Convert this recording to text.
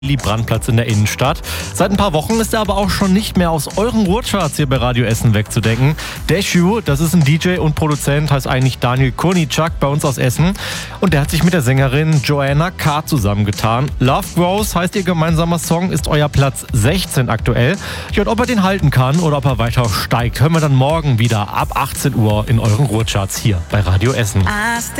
Brandplatz in der Innenstadt. Seit ein paar Wochen ist er aber auch schon nicht mehr aus euren Ruhrcharts hier bei Radio Essen wegzudenken. Deshu, das ist ein DJ und Produzent, heißt eigentlich Daniel Kurnicak bei uns aus Essen. Und der hat sich mit der Sängerin Joanna K. zusammengetan. Love Grows heißt ihr gemeinsamer Song, ist euer Platz 16 aktuell. Ja, und ob er den halten kann oder ob er weiter steigt, hören wir dann morgen wieder ab 18 Uhr in euren Ruhrcharts hier bei Radio Essen.